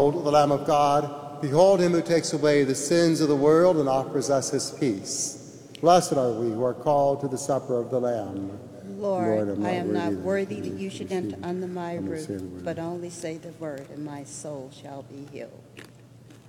Behold the Lamb of God. Behold him who takes away the sins of the world and offers us his peace. Blessed are we who are called to the supper of the Lamb. Lord, I am not worthy that you should enter under my roof, but only say the word, and my soul shall be healed.